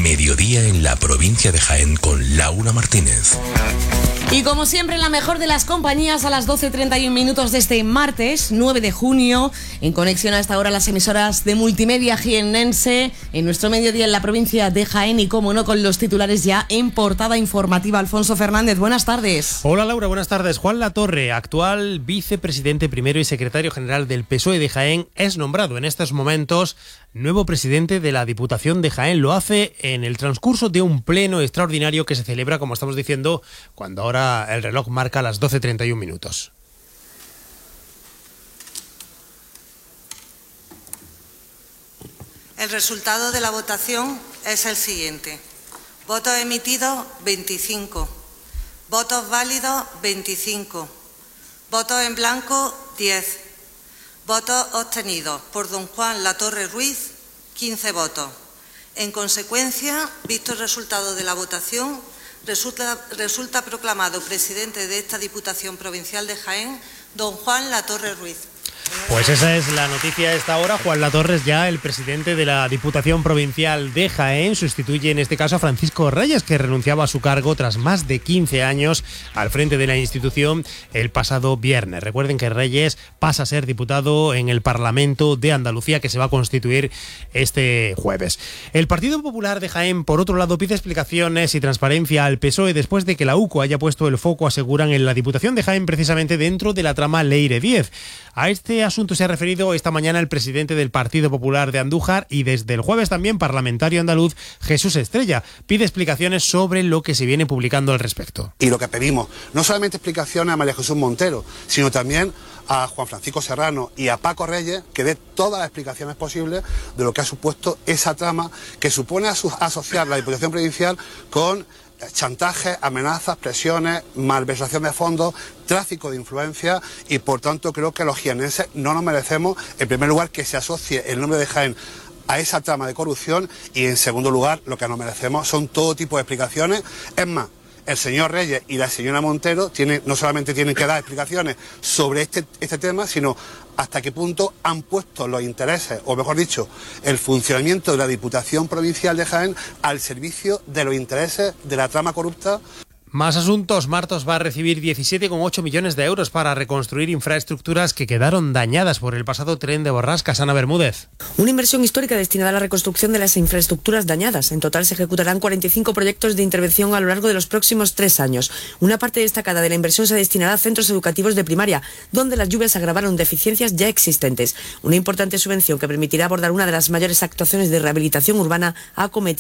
Mediodía en la provincia de Jaén con Laura Martínez. Y como siempre, la mejor de las compañías a las 12:31 minutos de este martes 9 de junio. En conexión a esta hora las emisoras de Multimedia jiennense en nuestro mediodía en la provincia de Jaén y, como no, con los titulares ya en portada informativa. Alfonso Fernández, buenas tardes. Hola Laura, buenas tardes. Juan Latorre, actual vicepresidente primero y secretario general del PSOE de Jaén, es nombrado en estos momentos nuevo presidente de la Diputación de Jaén. Lo hace en el transcurso de un pleno extraordinario que se celebra, como estamos diciendo, cuando ahora el reloj marca las 12:31 minutos. El resultado de la votación es el siguiente. Votos emitidos, 25. Votos válidos, 25. Votos en blanco, 10. Votos obtenidos por don Juan Latorre Ruiz, 15 votos. En consecuencia, visto el resultado de la votación, resulta proclamado presidente de esta Diputación Provincial de Jaén don Juan Latorre Ruiz. Pues esa es la noticia a esta hora. Juan Latorre es ya el presidente de la Diputación Provincial de Jaén. Sustituye en este caso a Francisco Reyes, que renunciaba a su cargo tras más de 15 años al frente de la institución el pasado viernes. Recuerden que Reyes pasa a ser diputado en el Parlamento de Andalucía, que se va a constituir este jueves. El Partido Popular de Jaén, por otro lado, pide explicaciones y transparencia al PSOE después de que la UCO haya puesto el foco, aseguran, en la Diputación de Jaén, precisamente dentro de la trama Leire 10. A este asunto se ha referido esta mañana el presidente del Partido Popular de Andújar y desde el jueves también parlamentario andaluz Jesús Estrella. Pide explicaciones sobre lo que se viene publicando al respecto. Y lo que pedimos, no solamente explicaciones a María Jesús Montero, sino también a Juan Francisco Serrano y a Paco Reyes, que dé todas las explicaciones posibles de lo que ha supuesto esa trama que supone asociar la Diputación Provincial con chantajes, amenazas, presiones, malversación de fondos, tráfico de influencia, y por tanto creo que los jiennenses no nos merecemos, en primer lugar, que se asocie el nombre de Jaén a esa trama de corrupción, y en segundo lugar lo que nos merecemos son todo tipo de explicaciones. Es más, el señor Reyes y la señora Montero no solamente tienen que dar explicaciones sobre este tema, sino hasta qué punto han puesto los intereses, o mejor dicho, el funcionamiento de la Diputación Provincial de Jaén al servicio de los intereses de la trama corrupta. Más asuntos. Martos va a recibir 17,8 millones de euros para reconstruir infraestructuras que quedaron dañadas por el pasado tren de Borrascas. Ana Bermúdez. Una inversión histórica destinada a la reconstrucción de las infraestructuras dañadas. En total se ejecutarán 45 proyectos de intervención a lo largo de los próximos 3 años. Una parte destacada de la inversión se destinará a centros educativos de primaria, donde las lluvias agravaron deficiencias ya existentes. Una importante subvención que permitirá abordar una de las mayores actuaciones de rehabilitación urbana acometidas